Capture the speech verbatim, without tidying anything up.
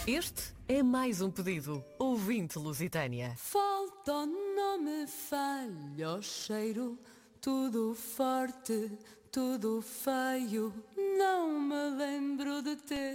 Este é mais um pedido. Ouvinte Lusitânia. Falta o nome, falha o cheiro, tudo forte, tudo feio, não me lembro de ter